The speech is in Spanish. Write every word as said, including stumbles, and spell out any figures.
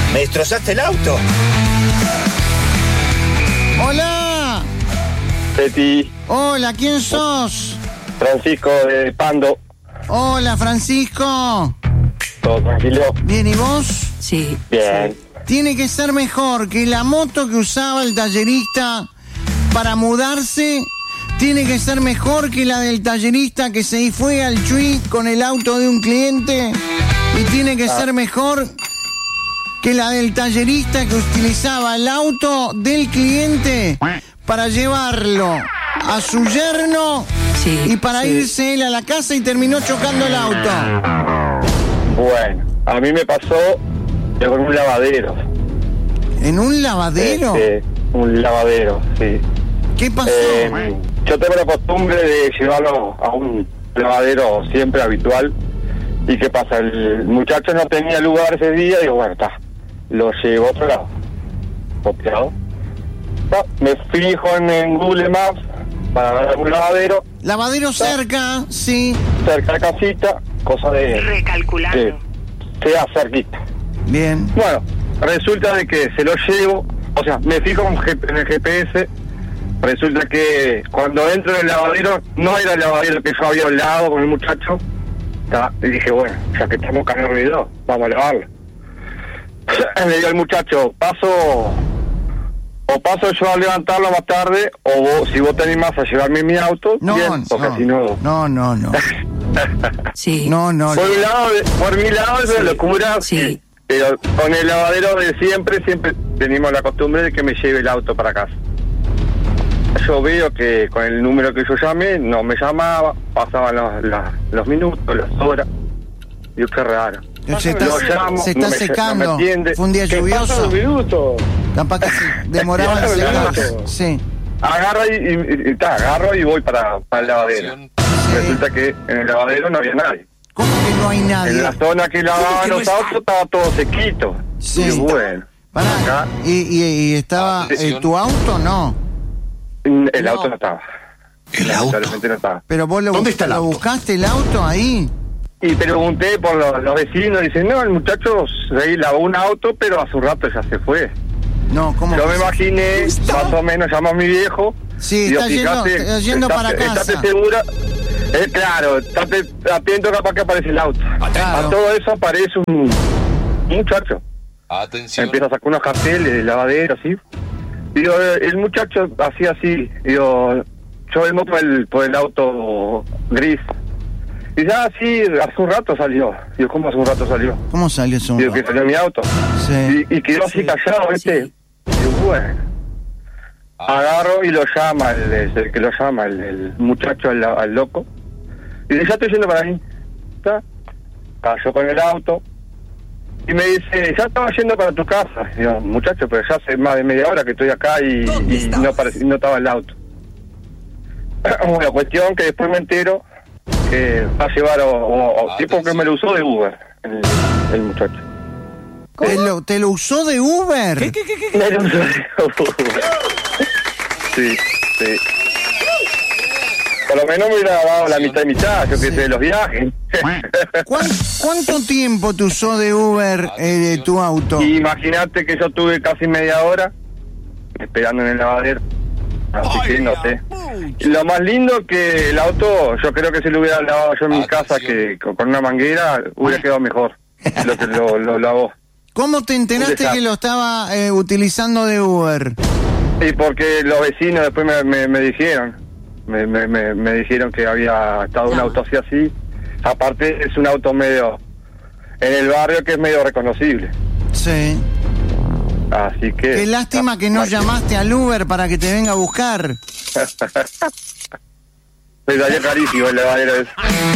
Me destrozaste el auto. Hola. Betty. Hola, ¿quién sos? Francisco de Pando. Hola, Francisco. ¿Todo tranquilo? Bien, ¿y vos? Sí. Bien. Sí. Tiene que ser mejor que la moto que usaba el tallerista para mudarse. Tiene que ser mejor que la del tallerista que se fue al Chuy con el auto de un cliente. Y tiene que ah. ser mejor que la del tallerista que utilizaba el auto del cliente para llevarlo a su yerno sí, y para sí. irse él a la casa y terminó chocando el auto. Bueno, a mí me pasó con un lavadero. ¿En un lavadero? Este, un lavadero, sí. ¿Qué pasó? Eh, yo tengo la costumbre de llevarlo a un lavadero siempre habitual. ¿Y qué pasa? El muchacho no tenía lugar ese día, digo, bueno, está, lo llevo a otro lado. Copiado. No, me fijo en, en Google Maps para ver un lavadero. Lavadero cerca, sí. Cerca de casita, cosa de... Recalculando. Que sea cerquita. Bien. Bueno, resulta de que se lo llevo, o sea, me fijo en el G P S, resulta que cuando entro en el lavadero, no era el lavadero que yo había hablado con el muchacho, y dije, bueno, ya que estamos cargando el video, vamos a lavarlo. Le digo al muchacho, paso, o paso yo a levantarlo más tarde, o vos, si vos te animás a llevarme mi auto, no, bien, porque no, si no... No, no, no. Sí. No, no. Por, un lado, por mi lado es sí. una locura, sí. pero con el lavadero de siempre, siempre tenemos la costumbre de que me lleve el auto para casa. Yo veo que con el número que yo llamé, no me llamaba, pasaban los, los, los minutos, las horas. Digo, qué raro. Se está, lo llamo, se está no me, secando. No me atiende. Fue un día lluvioso. Capaz que se demoraba en secarse. Sí. Agarro y, y, y, y ta, agarro y voy para, para el lavadero. Sí. Resulta que en el lavadero no había nadie. ¿Cómo que no hay nadie? En la zona que lavaban los autos estaba todo sequito. Sí. Y bueno. Pará, ¿Y, y, y estaba eh, tu auto no? El no. auto no estaba. ¿El auto? No estaba. Pero vos lo, ¿Dónde está el lo auto? buscaste el auto ahí. Y pregunté por los, los vecinos, dicen, no, el muchacho se lavó un auto, pero a su rato ya se fue. No, ¿cómo? Yo me imaginé, más o menos, llamó a mi viejo. Sí, está yendo, está yendo para casa. ¿Estate segura? Eh, claro, estate atento, capaz que aparece el auto. Claro. A todo eso aparece un, un muchacho. Atención. Empieza a sacar unos carteles de lavadero, así. Digo, el muchacho hacía así. Digo, yo vengo por el, por el auto gris. Y ya así, hace un rato salió. Digo, ¿cómo hace un rato salió? ¿Cómo salió eso? Digo, que salió mi auto. Sí. Y, y quedó así Sí. callado, ¿viste? Sí. Digo, bueno. Agarro y lo llama, el, el, el que lo llama, el, el muchacho, al, al loco. Y dice, ya estoy yendo para ahí. ¿Está? Cayó con el auto. Y me dice, ya estaba yendo para tu casa. Digo, muchacho, pero ya hace más de media hora que estoy acá y, y no, apareció, no estaba el auto. Bueno, cuestión que después me entero que va a llevar, o, o, o tipo que me lo usó de Uber, el, el muchacho. ¿Te lo, ¿Te lo usó de Uber? ¿Qué, qué, qué, qué? Me lo usó de Uber. Sí, sí. Por lo menos me hubiera dado la mitad y mitad, yo que sé, de los viajes. ¿Cuán, ¿Cuánto tiempo te usó de Uber eh, de tu auto? Imagínate que yo tuve casi media hora esperando en el lavadero. Así que no sé. Lo más lindo que el auto, yo creo que si lo hubiera lavado yo en mi casa, que con una manguera hubiera quedado mejor. Lo que lo, lo lavó. ¿Cómo te enteraste que lo estaba eh, utilizando de Uber? Y porque los vecinos después me, me, me dijeron, me, me, me, me dijeron que había estado un auto así así. Aparte es un auto medio, en el barrio que es medio reconocible. Sí. Así que... Qué lástima que no llamaste al Uber para que te venga a buscar. Me salió carísimo el lavadero ese.